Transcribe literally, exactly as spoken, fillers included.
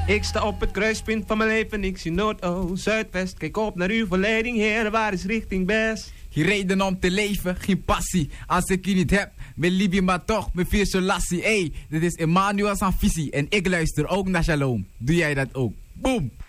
Ik sta op het kruispunt van mijn leven, ik zie Noord, Oost, Zuidwest. Kijk op naar uw verleiding, Heer, waar is richting best? Geen reden om te leven, geen passie. Als ik je niet heb, ben Libi maar toch, met vier solassie. Ey, dit is Emmanuel Sanfisi en ik luister ook naar Shalom. Doe jij dat ook? Boom!